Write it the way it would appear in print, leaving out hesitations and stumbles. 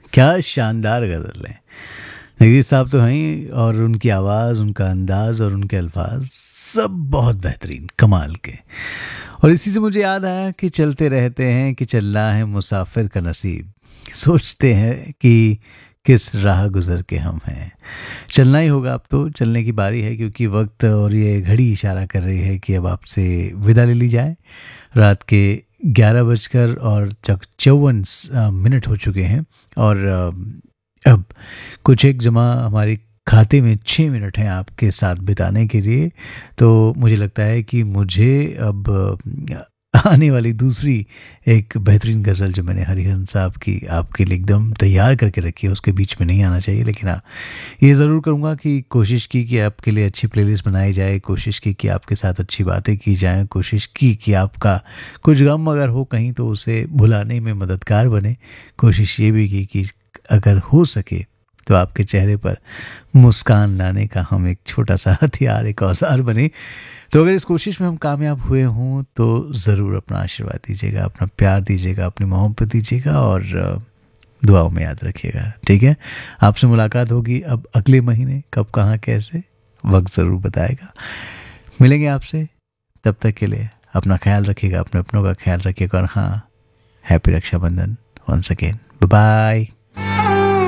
क्या शानदार गज़ल है। नगीर साहब तो हैं ही, और उनकी आवाज़, उनका अंदाज़ और उनके अल्फाज सब बहुत बेहतरीन, कमाल के। और इसी से मुझे याद आया कि चलते रहते हैं कि चलना है मुसाफिर का नसीब, सोचते हैं कि किस राह गुज़र के हम हैं। चलना ही होगा, अब तो चलने की बारी है, क्योंकि वक्त और ये घड़ी इशारा कर रही है कि अब आपसे विदा ले ली जाए। रात के 11 बजकर और 54 मिनट हो चुके हैं, और अब कुछ एक जमा हमारे खाते में 6 मिनट हैं आपके साथ बिताने के लिए। तो मुझे लगता है कि मुझे अब आने वाली दूसरी एक बेहतरीन गज़ल जो मैंने हरिहरन साहब की आपके लिए एकदम तैयार करके रखी है, उसके बीच में नहीं आना चाहिए। लेकिन हाँ, ये ज़रूर करूँगा कि कोशिश की कि आपके लिए अच्छी प्लेलिस्ट बनाई जाए, कोशिश की कि आपके साथ अच्छी बातें की जाएँ, कोशिश की कि आपका कुछ गम अगर हो कहीं तो उसे भुलाने में मददगार बने। कोशिश ये भी की कि अगर हो सके तो आपके चेहरे पर मुस्कान लाने का हम एक छोटा सा हथियार, एक औजार बने। तो अगर इस कोशिश में हम कामयाब हुए हों तो ज़रूर अपना आशीर्वाद दीजिएगा, अपना प्यार दीजिएगा, अपनी मोहब्बत दीजिएगा, और दुआओं में याद रखिएगा। ठीक है, आपसे मुलाकात होगी अब अगले महीने, कब कहाँ कैसे वक्त ज़रूर बताएगा। मिलेंगे आपसे, तब तक के लिए अपना ख्याल रखिएगा, अपने अपनों का ख्याल रखिएगा, और हाँ, happy Rakshabandhan once again. Bye bye.